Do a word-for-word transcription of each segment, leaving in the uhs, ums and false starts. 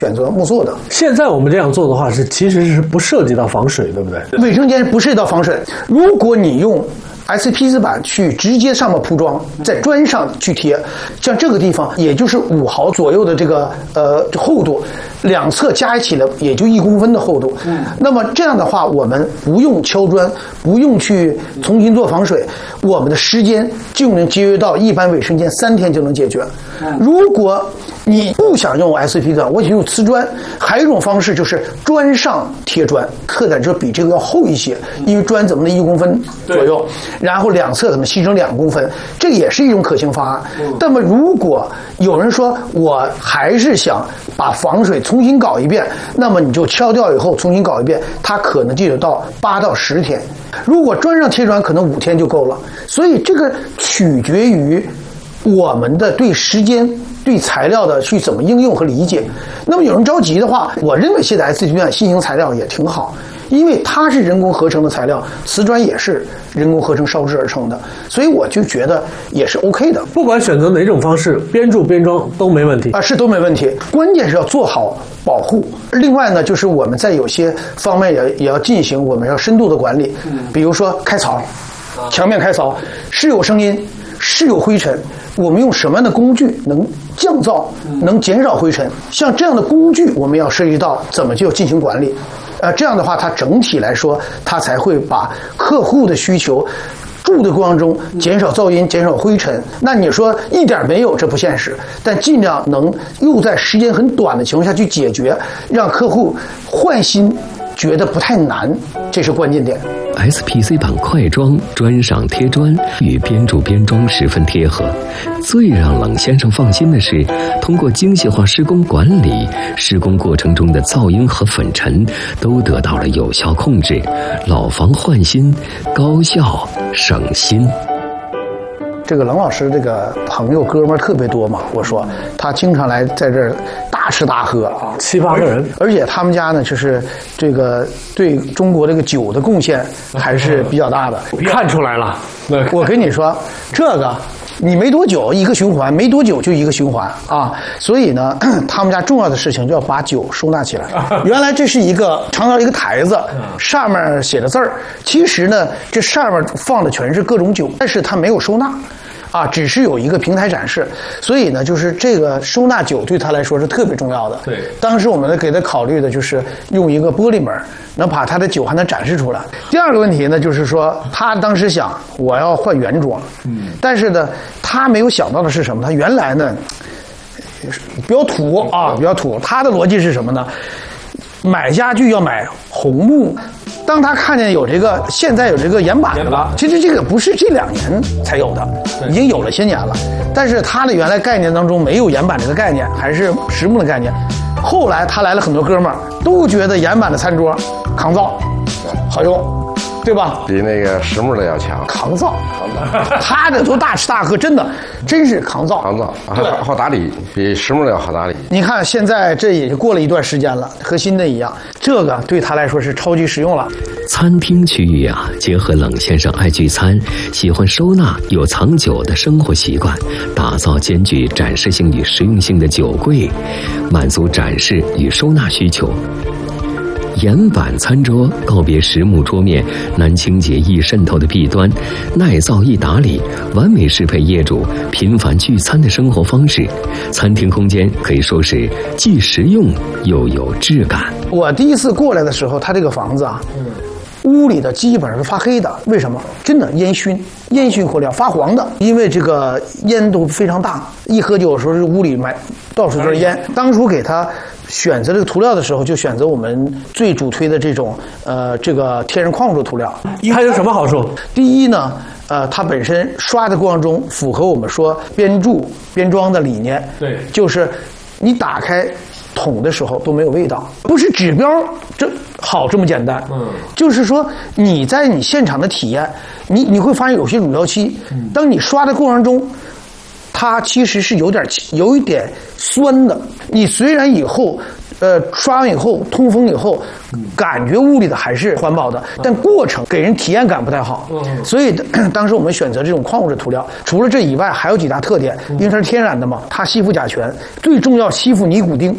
选择木塑的。 现在我们这样做的话，是其实是不涉及到防水，对不对？ 卫生间不涉及到防水。如果你用 S P 四 板去直接上面铺装，在砖上去贴，像这个地方也就是五毫左右的这个呃厚度，两侧加起来也就一公分的厚度。嗯，那么这样的话，我们不用敲砖，不用去重新做防水，我们的时间就能节约到一般卫生间三天就能解决。如果你不想用 S P 砖，我想用瓷砖，还有一种方式就是砖上贴砖，刻点就比这个要厚一些，因为砖怎么的一公分左右，然后两侧怎么细成两公分，这也是一种可行方案。那么如果有人说我还是想把防水重新搞一遍，那么你就敲掉以后重新搞一遍，它可能就得到八到十天。如果砖上贴砖，可能五天就够了。所以这个取决于我们的对时间、对材料的去怎么应用和理解。那么有人着急的话，我认为现在 S P 砖新型材料也挺好，因为它是人工合成的材料，瓷砖也是人工合成烧制而成的，所以我就觉得也是 OK 的。 不管选择哪种方式，边住边装都没问题啊，是都没问题。关键是要做好保护。另外呢，就是我们在有些方面也也要进行我们要深度的管理，比如说开槽，墙面开槽是有声音，是有灰尘。我们用什么样的工具能降噪，能减少灰尘？像这样的工具，我们要涉及到怎么就进行管理。呃，这样的话，它整体来说，它才会把客户的需求，住的过程中减少噪音、减少灰尘。那你说一点没有，这不现实，但尽量能又在时间很短的情况下去解决，让客户换新觉得不太难，这是关键点。 S P C 板快装，砖上贴砖，与边住边装十分贴合。最让冷先生放心的是，通过精细化施工管理，施工过程中的噪音和粉尘都得到了有效控制，老房换新，高效省心。 这个冷老师这个朋友哥们儿特别多嘛，我说他经常来在这儿大吃大喝啊， 七八个人， 而且他们家呢，就是这个对中国这个酒的贡献还是比较大的， 看出来了。 我跟你说，这个你没多久一个循环，没多久就一个循环啊，所以呢，他们家重要的事情就要把酒收纳起来。原来这是一个长条一个台子，上面写着字儿，其实呢，这上面放的全是各种酒，但是它没有收纳。啊，只是有一个平台展示，所以呢，就是这个收纳酒对他来说是特别重要的。 对， 当时我们给他考虑的就是用一个玻璃门，能把他的酒还能展示出来。第二个问题呢，就是说他当时想我要换原装，嗯，但是呢，他没有想到的是什么？他原来呢比较土啊，比较土。他的逻辑是什么呢？买家具要买红木。当他看见有这个现在有这个岩板了，其实这个不是这两年才有的，已经有了些年了。但是他的原来概念当中没有岩板这个概念，还是实木的概念。后来他来了很多哥们儿，都觉得岩板的餐桌抗造好用，对吧？ 比那个实木的要强， 抗造，抗造。他这都大吃大喝，真的，真是抗造， 抗造，还好打理，比实木的要好打理。 你看现在这也就过了一段时间了，和新的一样，这个对他来说是超级实用了。 餐厅区域啊，结合冷先生爱聚餐、喜欢收纳有藏酒的生活习惯，打造兼具展示性与实用性的酒柜，满足展示与收纳需求。岩板餐桌告别实木桌面难清洁易渗透的弊端，耐造易打理，完美适配业主频繁聚餐的生活方式。餐厅空间可以说是既实用又有质感。 我第一次过来的时候，他这个房子啊，屋里的基本上是发黑的，为什么？真的烟熏，烟熏火燎发黄的，因为这个烟都非常大，一喝酒的时候，这屋里买到处都是烟。当初给他选择这个涂料的时候，就选择我们最主推的这种呃这个天然矿物质涂料。 它有什么好处？ 第一呢，呃，它本身刷的过程中符合我们说边住边装的理念， 对， 就是你打开桶的时候都没有味道，不是指标这好这么简单，嗯，就是说你在你现场的体验，你你会发现有些乳胶漆，当你刷的过程中，它其实是有点有一点酸的。你虽然以后呃刷完以后通风以后，感觉屋里的还是环保的，但过程给人体验感不太好。所以当时我们选择这种矿物质涂料，除了这以外还有几大特点，因为它是天然的嘛，它吸附甲醛，最重要吸附尼古丁。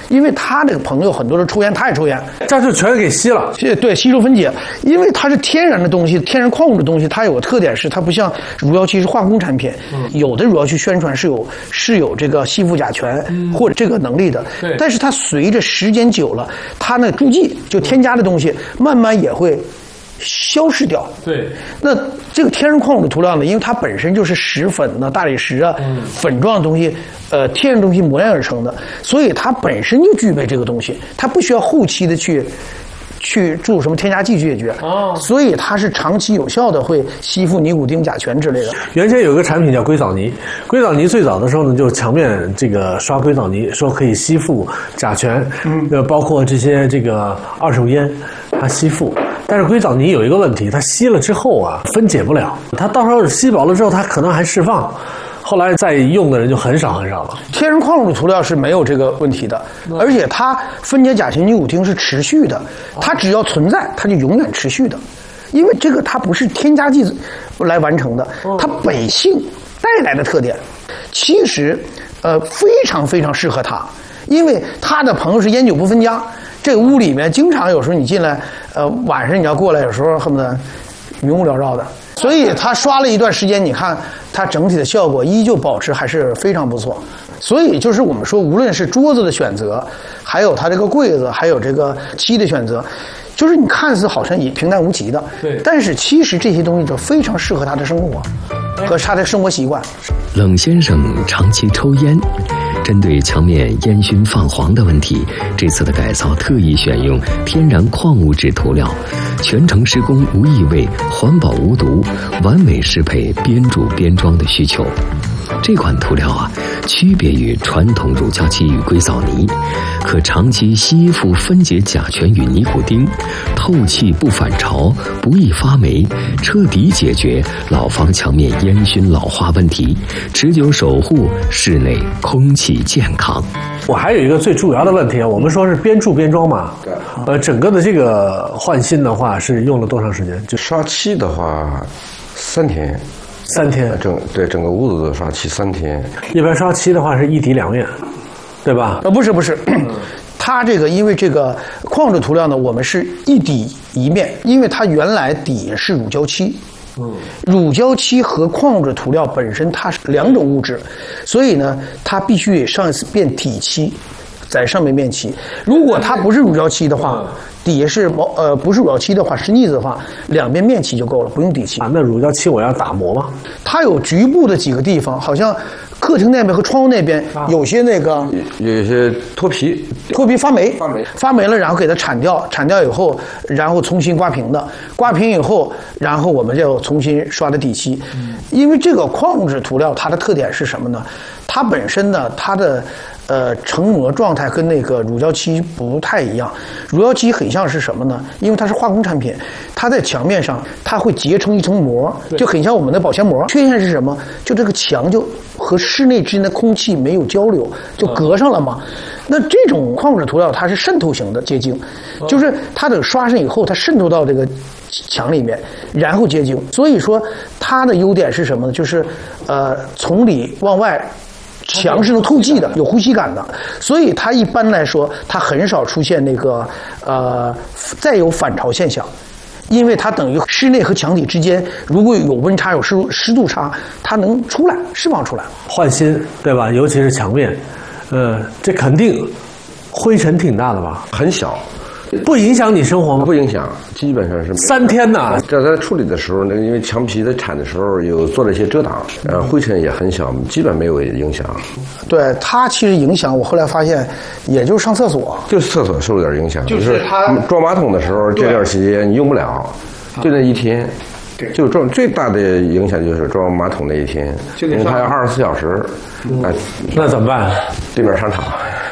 因为他这个朋友很多人抽烟，他也抽烟， 这就全给吸了。 对，吸收分解，因为它是天然的东西，天然矿物的东西，它有个特点是它不像乳胶漆是化工产品，嗯、有的乳胶漆宣传是有是有这个吸附甲醛、嗯、或者这个能力的，但是它随着时间久了，它那助剂就添加的东西慢慢也会消失掉。 对， 那这个天然矿物的涂料呢，因为它本身就是石粉呢、大理石啊、嗯、粉状的东西，呃，天然东西磨练而成的，所以它本身就具备这个东西，它不需要后期的去去注什么添加剂去解决。哦，所以它是长期有效的会吸附尼古丁、甲醛之类的。 原先有个产品叫硅藻泥，硅藻泥最早的时候呢，就墙面这个刷硅藻泥，说可以吸附甲醛，嗯，呃，包括这些这个二手烟，它吸附。但是硅藻泥有一个问题，它吸了之后啊，分解不了。它到时候吸饱了之后，它可能还释放。后来再用的人就很少很少了。 天然矿物的涂料是没有这个问题的，而且它分解甲醛、尼古丁是持续的，它只要存在，它就永远持续的。因为这个它不是添加剂来完成的，它本性带来的特点，其实呃非常非常适合它，因为他的朋友是烟酒不分家。这个屋里面经常有时候你进来，呃，晚上你要过来，有时候恨不得云雾缭绕的，所以他刷了一段时间，你看它整体的效果依旧保持还是非常不错。所以就是我们说，无论是桌子的选择，还有它这个柜子，还有这个漆的选择，就是你看似好像也平淡无奇的，对，但是其实这些东西就非常适合他的生活和他的生活习惯。 冷先生长期抽烟。针对墙面烟熏泛黄的问题，这次的改造特意选用天然矿物质涂料，全程施工无异味，环保无毒，完美适配边铸边装的需求。这款涂料啊，区别于传统乳胶漆与硅藻泥，可长期吸附分解甲醛与尼古丁，透气不反潮，不易发霉，彻底解决老房墙面烟熏老化问题，持久守护室内空气健康。 我还有一个最主要的问题，我们说是边铸边装嘛，对，呃，整个的这个换新的话是用了多长时间？ 就刷漆的话，三天。 三天， 整对整个屋子都刷漆三天。 一般刷漆的话是一底两面，对吧？ 呃，不是不是，它这个因为这个矿质涂料呢，我们是一底一面，因为它原来底是乳胶漆。嗯，乳胶漆和矿质涂料本身它是两种物质，所以呢，它必须上一次变底漆，在上面面漆。如果它不是乳胶漆的话，底下是毛呃不是乳胶漆的话是腻子的话，两边面漆就够了，不用底漆啊。那乳胶漆我要打磨吗？ 它有局部的几个地方，好像客厅那边和窗户那边有些那个有有些脱皮， 脱皮发霉， 发霉发霉了，然后给它铲掉，铲掉以后，然后重新刮平的，刮平以后，然后我们就重新刷的底漆。嗯、因为这个矿质涂料它的特点是什么呢？它本身呢，它的呃成膜状态跟那个乳胶漆不太一样。乳胶漆很像是什么呢？因为它是化工产品，它在墙面上它会结成一层膜，就很像我们的保鲜膜。缺陷是什么？就这个墙就和室内之间的空气没有交流，就隔上了嘛。那这种矿质涂料它是渗透型的结晶，就是它等刷上以后，它渗透到这个墙里面，然后结晶。所以说它的优点是什么呢？就是呃从里往外。墙是能透气的，有呼吸感的，所以它一般来说，它很少出现那个呃再有反潮现象，因为它等于室内和墙体之间如果有温差、有湿湿度差，它能出来释放出来。 换新对吧？尤其是墙面，呃，这肯定灰尘挺大的吧？ 很小。 不影响你生活吗？ 不影响，基本上是三天呐。 这在处理的时候，那个因为墙皮在铲的时候有做了一些遮挡，呃，灰尘也很小，基本没有影响。 对它其实影响，我后来发现，也就是上厕所， 就是厕所受了点影响， 就是它装马桶的时候这段时间你用不了，就那一天。对，就装最大的影响就是装马桶那一天，因为它要二十四小时。 嗯、那那怎么办？ 对面商场。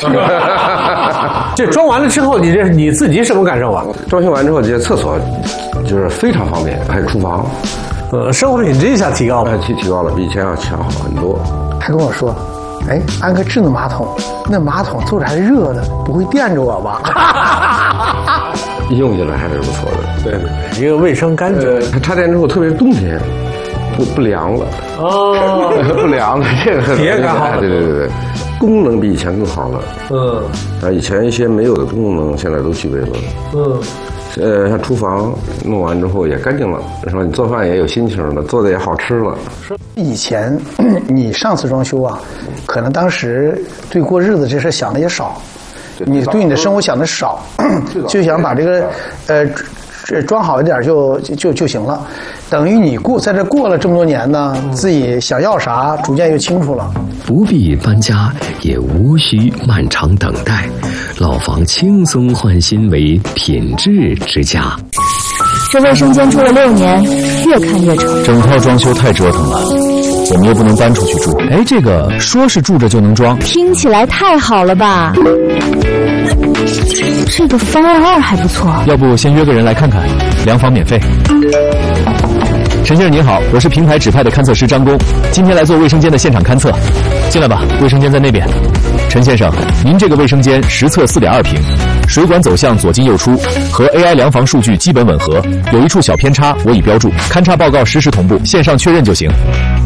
这装完了之后，你这你自己什么感受啊？ 装修完之后，这厕所就是非常方便，还有厨房， 呃，生活品质一下提高了， 提提高了，比以前要强好很多。 还跟我说，哎，安个智能马桶，那马桶坐着还热的，不会电着我吧？ 用起来还是不错的。 对对，一个卫生干净。 它插电之后，特别是冬天，不不凉了。哦，不凉了，这个体验感好。 对对对对。 功能比以前更好了。 嗯， 啊，以前一些没有的功能现在都具备了。 嗯。 呃，像厨房弄完之后也干净了，是吧？你做饭也有心情了，做的也好吃了。 以前你上次装修啊，可能当时对过日子这事想的也少，你对你的生活想的少，就想把这个呃装好一点就就就行了。等于你过在这过了这么多年呢，自己想要啥逐渐就清楚了。 不必搬家，也无需漫长等待，老房轻松换新为品质之家。 这卫生间住了六年，越看越丑。 整套装修太折腾了，我们又不能搬出去住。哎，这个说是住着就能装， 听起来太好了吧？这个方案二还不错， 要不先约个人来看看，量房免费。陈先生您好，我是平台指派的勘测师张工，今天来做卫生间的现场勘测。进来吧，卫生间在那边。陈先生，您这个卫生间实测 四点二 平，水管走向左进右出，和 A I 量房数据基本吻合，有一处小偏差我已标注，勘察报告实时同步，线上确认就行。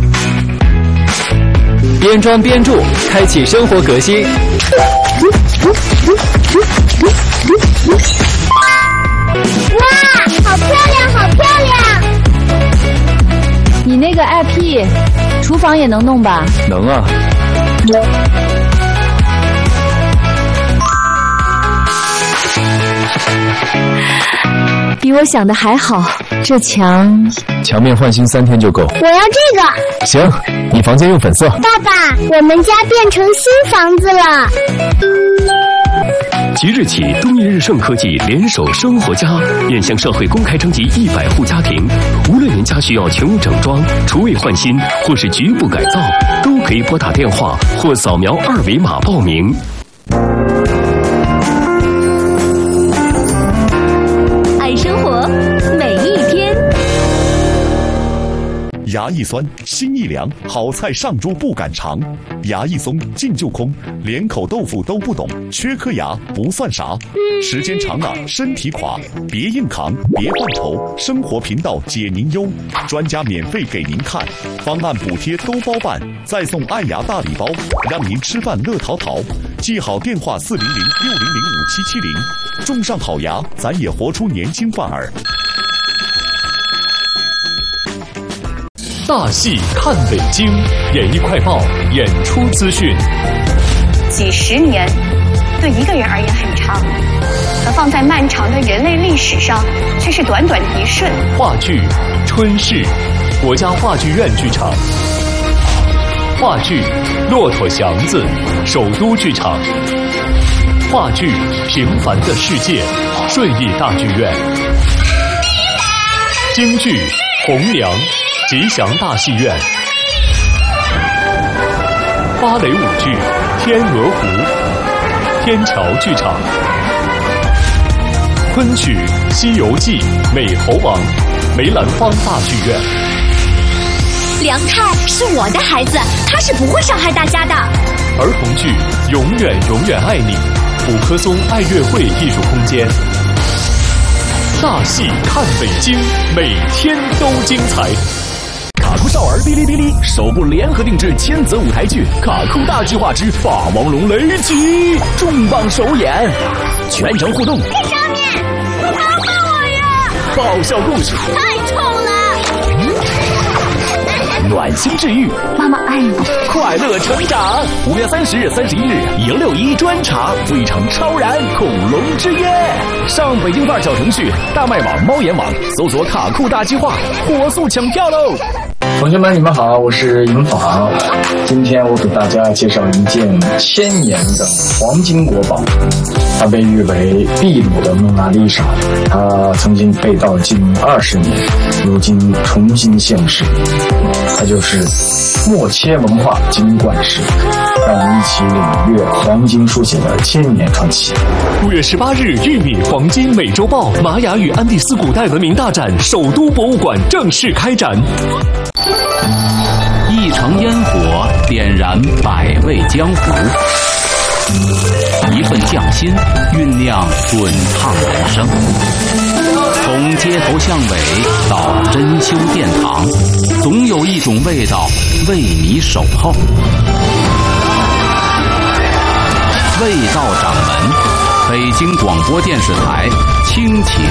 边装边住，开启生活革新。 哇，好漂亮，好漂亮！ 你那个 I P， 厨房也能弄吧？ 能啊。 比我想的还好，这墙墙面换新三天就够。 我要这个。 行，你房间用粉色。 爸爸，我们家变成新房子了。 即日起，东一日盛科技联手生活家，面向社会公开征集一百户家庭，无论您家需要全屋整装、厨卫换新，或是局部改造，都可以拨打电话或扫描二维码报名。 爱生活，每一天。 牙一酸，心一凉，好菜上桌不敢尝。牙一松，劲就空，连口豆腐都不懂，缺颗牙不算啥。时间长了，身体垮，别硬扛，别犯愁。生活频道解您忧，专家免费给您看，方案补贴都包办，再送爱牙大礼包，让您吃饭乐淘淘。记好电话四零零六零零五七七零，种上好牙，咱也活出年轻范儿。 大戏看北京，演艺快报演出资讯。 几十年对一个人而言很长，可放在漫长的人类历史上却是短短一瞬。 话剧《春逝》，国家话剧院剧场；话剧《骆驼祥子》，首都剧场；话剧《平凡的世界》，顺义大剧院；京剧《红娘》，吉祥大戏院；芭蕾舞剧《天鹅湖》，天桥剧场；昆曲《西游记》，美猴王，梅兰芳大剧院。 梁太是我的孩子，他是不会伤害大家的。 儿童剧《永远永远爱你》，五棵松爱乐会艺术空间。大戏看北京，每天都精彩。卡酷少儿哔哩哔哩首部联合定制千泽舞台剧《卡酷大计划之霸王龙雷击》重磅首演，全程互动。 在上面，不逃过我呀！ 爆笑故事， 太丑了。 暖心治愈， 妈妈爱你， 快乐成长。五月三十日、三十一日，赢六一专场《非常超然恐龙之约》，上北京范儿小程序、大麦网、猫眼网搜索“卡酷大计划”，火速抢票喽！ 同学们，你们好，我是尹昉。今天我给大家介绍一件千年的黄金国宝，它被誉为秘鲁的蒙娜丽莎。它曾经被盗近二十年，如今重新现世。它就是默切文化金冠石，让我们一起领略黄金书写的千年传奇。 五月十八日，玉米黄金美洲豹玛雅与安第斯古代文明大展首都博物馆正式开展。 一城烟火点燃百味江湖，一份匠心酝酿滚烫人生。从街头巷尾到珍馐殿堂，总有一种味道为你守候。 味道掌门，北京广播电视台倾情